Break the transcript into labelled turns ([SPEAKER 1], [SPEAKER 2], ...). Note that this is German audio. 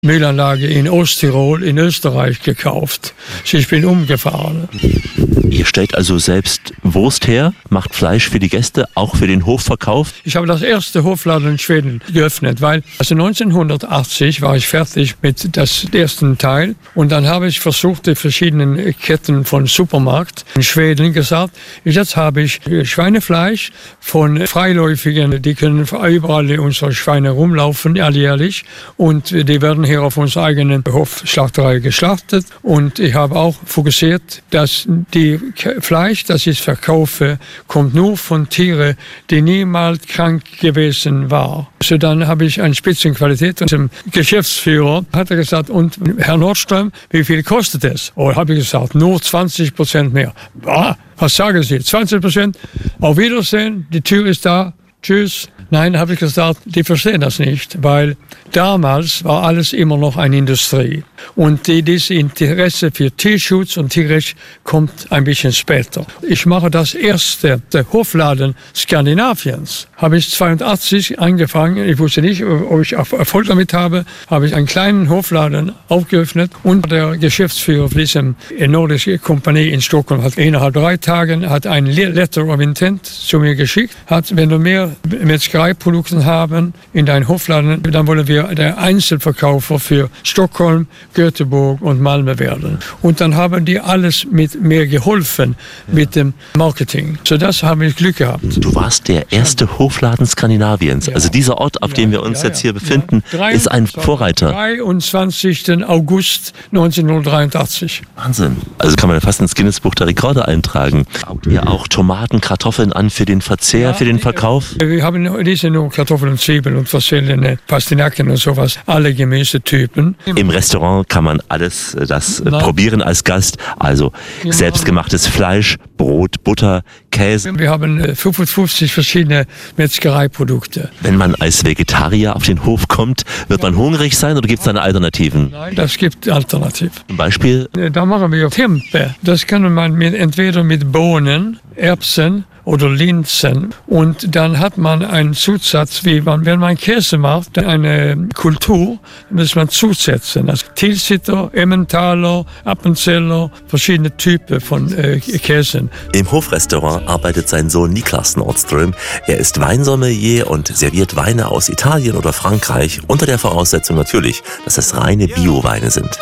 [SPEAKER 1] Mühlanlage in Osttirol in Österreich gekauft. Ich bin umgefahren.
[SPEAKER 2] Ihr stellt also selbst Wurst her, macht Fleisch für die Gäste, auch für den Hofverkauf?
[SPEAKER 1] Ich habe das erste Hofladen in Schweden geöffnet, weil 1980 war ich fertig mit dem ersten Teil und dann habe ich versucht, die verschiedenen Ketten von Supermarkt in Schweden gesagt, jetzt habe ich Schweinefleisch von Freiläufigen, die können überall unsere Schweine rumlaufen, alljährlich, und die werden hier auf unserer eigenen Hofschlachterei geschlachtet, und ich habe auch fokussiert, dass die Fleisch, das ich verkaufe, kommt nur von Tieren, die niemals krank gewesen waren. So dann habe ich eine Spitzenqualität. Und dem Geschäftsführer hat er gesagt, und Herr Nordström, wie viel kostet es? Oh, habe ich gesagt, nur 20% mehr. Ah, was sagen Sie? 20%? Auf Wiedersehen, die Tür ist da. Tschüss. Nein, habe ich gesagt, die verstehen das nicht, weil damals war alles immer noch eine Industrie. Und dieses Interesse für Tierschutz und Tierrecht kommt ein bisschen später. Ich mache das erste Hofladen Skandinaviens. Habe ich 1982 angefangen. Ich wusste nicht, ob ich Erfolg damit habe. Habe ich einen kleinen Hofladen aufgeöffnet. Und der Geschäftsführer von dieser nordischen Kompanie in Stockholm hat innerhalb 3 Tagen ein Letter of Intent zu mir geschickt. Hat, wenn du mehr Metzgereiprodukte haben in deinem Hofladen, dann wollen wir der Einzelverkäufer für Stockholm, Göteborg und Malmö werden. Und dann haben die alles mit mir geholfen mit dem Marketing. So das habe ich Glück gehabt.
[SPEAKER 2] Du warst der erste Hofladen Skandinaviens. Ja. Also dieser Ort, auf dem wir uns jetzt hier befinden, ist ein Vorreiter.
[SPEAKER 1] 23. August 1983.
[SPEAKER 2] Wahnsinn. Also kann man fast ins Guinness-Buch der Rekorde eintragen. Baut ihr auch Tomaten, Kartoffeln an für den Verzehr, für den Verkauf?
[SPEAKER 1] Wir haben diese nur Kartoffeln und Zwiebeln und verschiedene Pastinaken und sowas, alle Gemüsetypen.
[SPEAKER 2] Im Restaurant kann man alles das probieren als Gast, also selbstgemachtes Fleisch, Brot, Butter, Käse.
[SPEAKER 1] Wir haben 55 verschiedene Metzgereiprodukte.
[SPEAKER 2] Wenn man als Vegetarier auf den Hof kommt, wird man hungrig sein oder gibt es eine Alternativen?
[SPEAKER 1] Nein, das gibt Alternativen.
[SPEAKER 2] Zum Beispiel?
[SPEAKER 1] Da machen wir Tempe. Das kann man entweder mit Bohnen, Erbsen oder Linsen. Und dann hat man einen Zusatz, wenn man Käse macht, eine Kultur, muss man zusetzen. Also Tilsiter, Emmentaler, Appenzeller, verschiedene Typen von Käsen.
[SPEAKER 2] Im Hofrestaurant arbeitet sein Sohn Niklas Nordström. Er ist Weinsommelier und serviert Weine aus Italien oder Frankreich, unter der Voraussetzung natürlich, dass es reine Bioweine sind.